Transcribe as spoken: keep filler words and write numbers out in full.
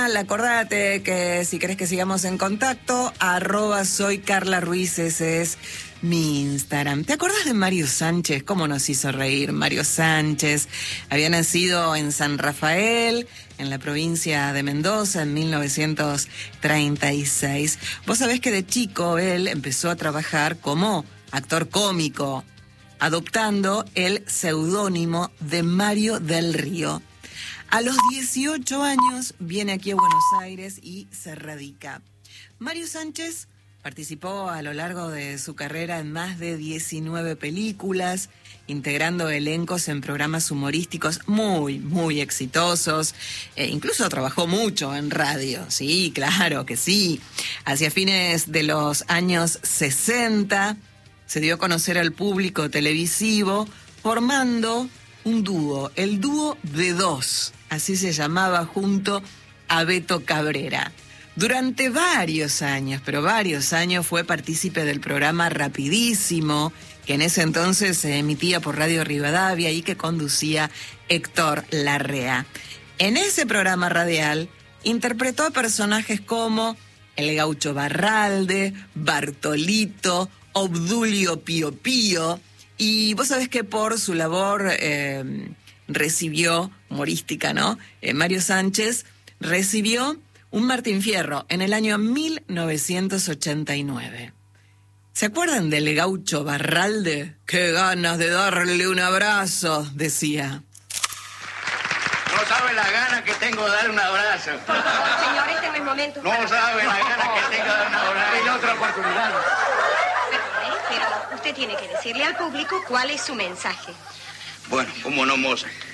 Acordate que si querés que sigamos en contacto, arroba soy Carla Ruiz, ese es mi Instagram. ¿Te acordás de Mario Sánchez? ¿Cómo nos hizo reír Mario Sánchez? Había nacido en San Rafael, en la provincia de Mendoza, en mil novecientos treinta y seis. Vos sabés que de chico él empezó a trabajar como actor cómico, adoptando el seudónimo de Mario del Río. A los dieciocho años viene aquí a Buenos Aires y se radica. Mario Sánchez participó a lo largo de su carrera en más de diecinueve películas, integrando elencos en programas humorísticos muy, muy exitosos. E incluso trabajó mucho en radio, sí, claro que sí. Hacia fines de los años sesenta se dio a conocer al público televisivo formando un dúo, el dúo de dos, así se llamaba, junto a Beto Cabrera. Durante varios años, pero varios años fue partícipe del programa Rapidísimo, que en ese entonces se emitía por Radio Rivadavia y que conducía Héctor Larrea. En ese programa radial interpretó a personajes como el Gaucho Barralde, Bartolito, Obdulio Pío Pío. Y vos sabés que por su labor eh, recibió, humorística, ¿no? Eh, Mario Sánchez recibió un Martín Fierro en el año mil novecientos ochenta y nueve. ¿Se acuerdan del Gaucho Barralde? ¡Qué ganas de darle un abrazo!, decía. No sabe la gana que tengo de darle un abrazo. Señor, este no es momento. No sabe la gana que tengo de darle un abrazo. En otra oportunidad. Pero usted tiene que decirle al público cuál es su mensaje. Bueno, cómo no, moza.